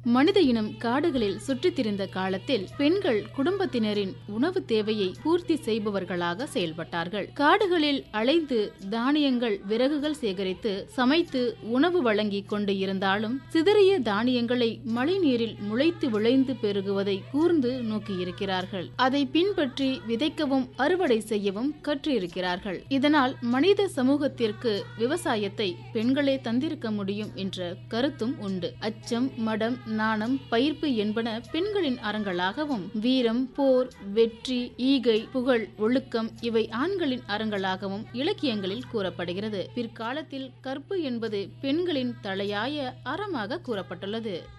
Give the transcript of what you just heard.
மனித இனம் காடுகளில் சுற்றித் திரிந்த காலத்தில் பெண்கள் குடும்பத்தினரின் உணவு தேவையை பூர்த்தி செய்பவர்களாக செயல்பட்டார்கள். காடுகளில் அலைந்து தானியங்கள், விறகுகள் சேகரித்து சமைத்து உணவு வழங்கி கொண்டு இருந்தாலும் சிதறிய தானியங்களை மழை நீரில் முளைத்து விளைந்து பெருகுவதை கூர்ந்து நோக்கியிருக்கிறார்கள். அதை பின்பற்றி விதைக்கவும் அறுவடை செய்யவும் கற்றிருக்கிறார்கள். இதனால் மனித சமூகத்திற்கு விவசாயத்தை பெண்களே தந்திருக்க முடியும் என்ற கருத்தும் உண்டு. அச்சம், மடம், நாணம், பயிர்ப்பு என்பன பெண்களின் அறங்களாகவும், வீரம், போர், வெற்றி, ஈகை, புகழ், ஒழுக்கம் இவை ஆண்களின் அறங்களாகவும் இலக்கியங்களில் கூறப்படுகிறது. பிற்காலத்தில் கற்பு என்பது பெண்களின் தலையாய அறமாக கூறப்பட்டுள்ளது.